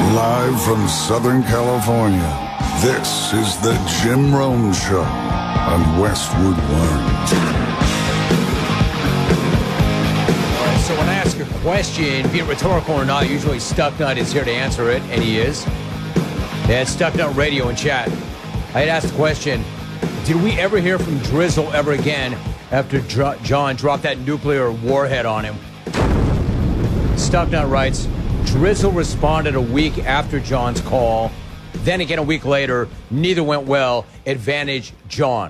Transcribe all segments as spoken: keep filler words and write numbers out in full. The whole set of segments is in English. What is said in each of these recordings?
Live from Southern California, this is the Jim Rome Show on Westwood One. All right, so when I ask a question, be it rhetorical or not, usually Stucknut is here to answer it, and he is. Yeah, it's Stucknut Radio in chat. I had asked the question, did we ever hear from Drizzle ever again after Dr- John dropped that nuclear warhead on him? Stucknut writes, Drizzle responded a week after John's call. Then again a week later, neither went well. Advantage John.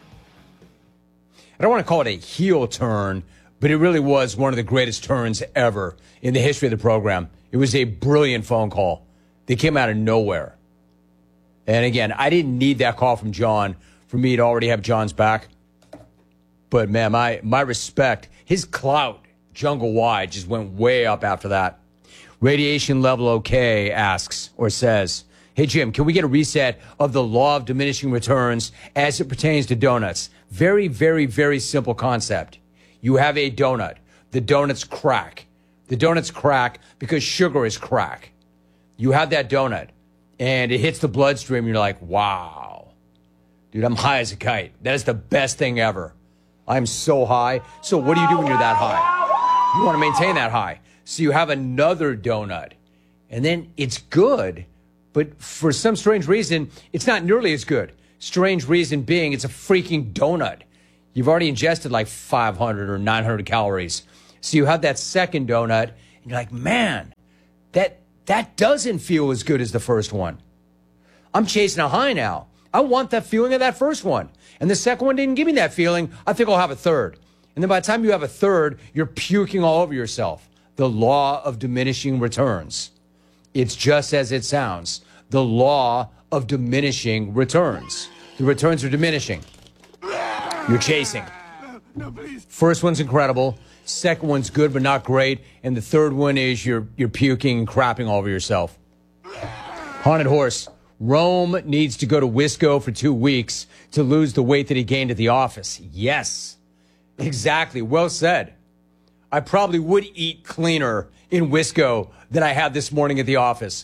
I don't want to call it a heel turn, but it really was one of the greatest turns ever in the history of the program. It was a brilliant phone call. They came out of nowhere. And again, I didn't need that call from John for me to already have John's back. But man, my, my respect, his clout jungle-wide just went way up after that. Radiation Level OK asks or says, hey, Jim, can we get a reset of the law of diminishing returns as it pertains to donuts? Very, very, very simple concept. You have a donut. The donut's crack. The donut's crack because sugar is crack. You have that donut, and it hits the bloodstream, and you're like, wow. Dude, I'm high as a kite. That is the best thing ever. I'm so high. So what do you do when you're that high? You want to maintain that high. So you have another donut, and then it's good, but for some strange reason, it's not nearly as good. Strange reason being it's a freaking donut. You've already ingested like five hundred or nine hundred calories. So you have that second donut, and you're like, man, that that doesn't feel as good as the first one. I'm chasing a high now. I want that feeling of that first one. And the second one didn't give me that feeling. I think I'll have a third. And then by the time you have a third, you're puking all over yourself. The law of diminishing returns. It's just as it sounds. The law of diminishing returns. The returns are diminishing. You're chasing. First one's incredible. Second one's good but not great. And the third one is you're, you're puking and crapping all over yourself. Haunted Horse. Rome needs to go to Wisco for two weeks to lose the weight that he gained at the office. Yes. Exactly. Well said. I probably would eat cleaner in Wisco than I had this morning at the office.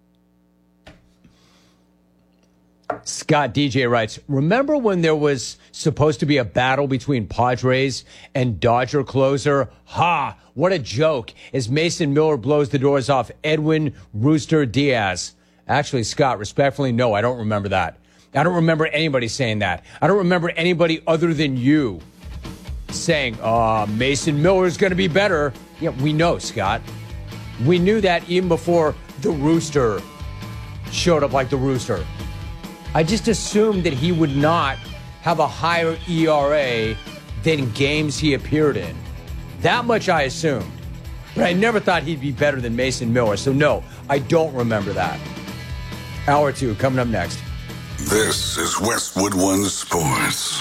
Scott D J writes, remember when there was supposed to be a battle between Padres and Dodger closer? Ha! What a joke as Mason Miller blows the doors off Edwin Rooster Diaz. Actually, Scott, respectfully, no, I don't remember that. I don't remember anybody saying that. I don't remember anybody other than you saying, uh, Mason Miller's going to be better. Yeah, we know, Scott. We knew that even before the Rooster showed up like the Rooster. I just assumed that he would not have a higher E R A than games he appeared in. That much I assumed. But I never thought he'd be better than Mason Miller. So no, I don't remember that. Hour two coming up next. This is Westwood One Sports.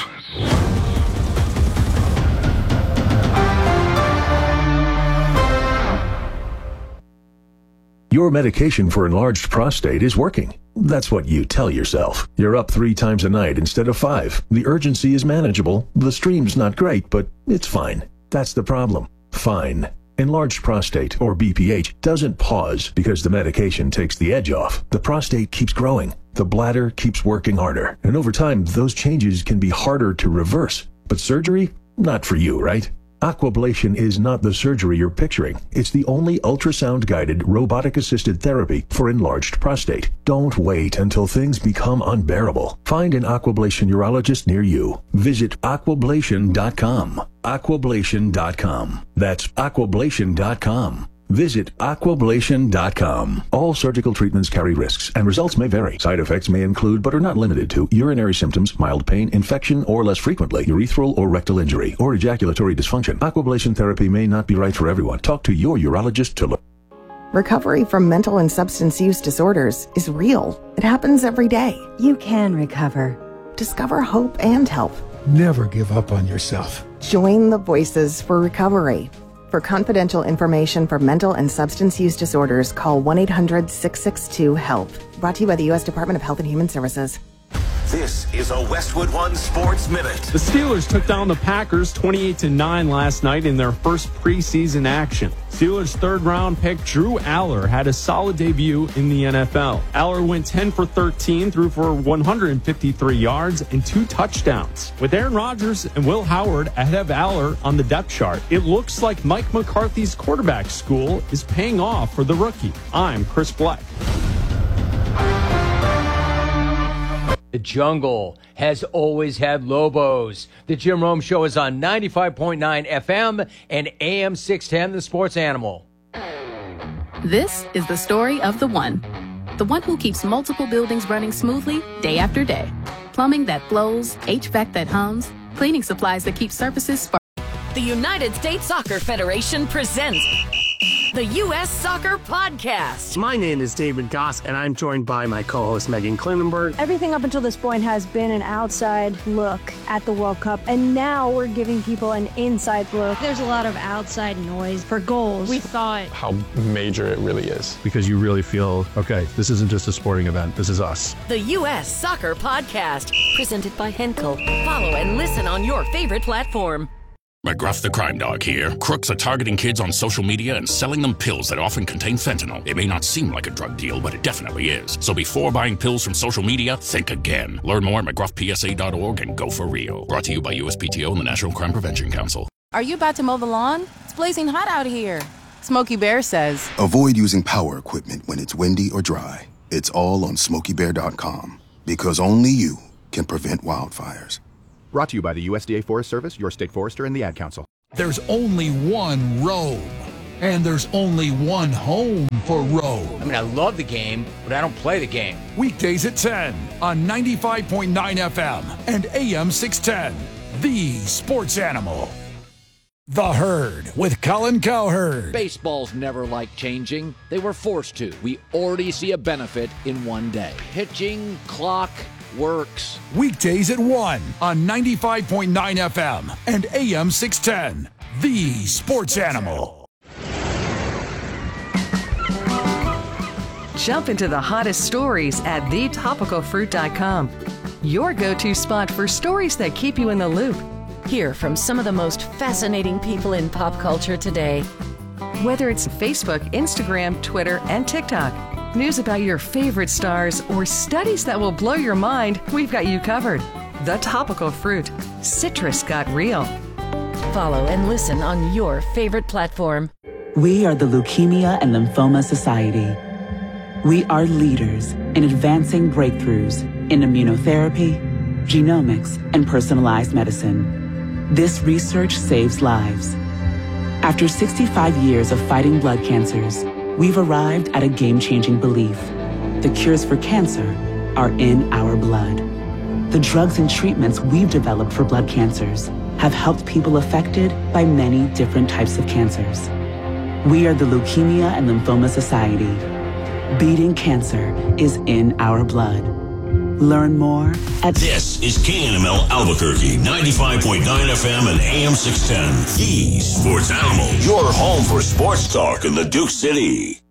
Your medication for enlarged prostate is working. That's what you tell yourself. You're up three times a night instead of five. The urgency is manageable. The stream's not great, but it's fine. That's the problem. Fine. Enlarged prostate, or B P H, doesn't pause because the medication takes the edge off. The prostate keeps growing. The bladder keeps working harder. And over time, those changes can be harder to reverse. But surgery? Not for you, right? Aquablation is not the surgery you're picturing. It's the only ultrasound-guided, robotic-assisted therapy for enlarged prostate. Don't wait until things become unbearable. Find an Aquablation urologist near you. Visit aquablation dot com. aquablation dot com. That's aquablation dot com. Visit aquablation dot com. All surgical treatments carry risks, and results may vary. Side effects may include, but are not limited to, urinary symptoms, mild pain, infection, or less frequently, urethral or rectal injury, or ejaculatory dysfunction. Aquablation therapy may not be right for everyone. Talk to your urologist to learn. Recovery from mental and substance use disorders is real. It happens every day. You can recover. Discover hope and help. Never give up on yourself. Join the Voices for Recovery. For confidential information for mental and substance use disorders, call one eight hundred six six two HELP. Brought to you by the U S Department of Health and Human Services. This is a Westwood One Sports Minute. The Steelers took down the Packers twenty-eight to nine last night in their first preseason action. Steelers' third-round pick Drew Aller had a solid debut in the N F L. Aller went ten for thirteen, threw for one hundred fifty-three yards and two touchdowns. With Aaron Rodgers and Will Howard ahead of Aller on the depth chart, it looks like Mike McCarthy's quarterback school is paying off for the rookie. I'm Chris Black. The jungle has always had Lobos. The Jim Rome Show is on ninety-five point nine F M and A M six ten, The Sports Animal. This is the story of the one. The one who keeps multiple buildings running smoothly day after day. Plumbing that flows, H V A C that hums, cleaning supplies that keep surfaces sparkling. The United States Soccer Federation presents the U S Soccer Podcast. My name is David Goss, and I'm joined by my co-host Megan Klinenberg. Everything up until this point has been an outside look at the World Cup, and now we're giving people an inside look. There's a lot of outside noise for goals. We thought how major it really is. Because you really feel, okay, this isn't just a sporting event, this is us. The U S Soccer Podcast, presented by Henkel. Follow and listen on your favorite platform. McGruff the Crime Dog here. Crooks are targeting kids on social media and selling them pills that often contain fentanyl. It may not seem like a drug deal, but it definitely is. So before buying pills from social media, think again. Learn more at McGruff P S A dot org and go for real. Brought to you by U S P T O and the National Crime Prevention Council. Are you about to mow the lawn? It's blazing hot out here. Smokey Bear says, avoid using power equipment when it's windy or dry. It's all on smokey bear dot com. Because only you can prevent wildfires. Brought to you by the U S D A Forest Service, your state forester, and the Ad Council. There's only one Rome, and there's only one home for Rome. I mean, I love the game, but I don't play the game. Weekdays at ten on ninety-five point nine F M and A M six ten, the Sports Animal. The Herd with Colin Cowherd. Baseballs never like changing. They were forced to. We already see a benefit in one day. Pitching, clock, works. Weekdays at one on ninety-five point nine F M and A M six ten, the Sports Animal. Jump into the hottest stories at the topical fruit dot com. Your go-to spot for stories that keep you in the loop. Hear from some of the most fascinating people in pop culture today. Whether it's Facebook, Instagram, Twitter, and TikTok, news about your favorite stars, or studies that will blow your mind, we've got you covered. The Topical Fruit. Citrus got real. Follow and listen on your favorite platform. We are the Leukemia and Lymphoma Society. We are leaders in advancing breakthroughs in immunotherapy, genomics, and personalized medicine. This research saves lives. After sixty-five years of fighting blood cancers, we've arrived at a game-changing belief. The cures for cancer are in our blood. The drugs and treatments we've developed for blood cancers have helped people affected by many different types of cancers. We are the Leukemia and Lymphoma Society. Beating cancer is in our blood. Learn more at... This is K N M L Albuquerque, ninety-five point nine F M and A M six ten. The Sports Animal, your home for sports talk in the Duke City.